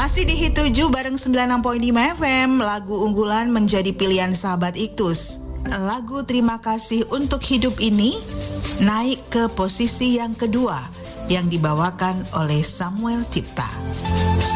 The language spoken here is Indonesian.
Masih di Hit 7 bareng 96.5 FM, lagu unggulan menjadi pilihan sahabat Iktus. Lagu Terima Kasih Untuk Hidup ini naik ke posisi yang kedua yang dibawakan oleh Samuel Cipta.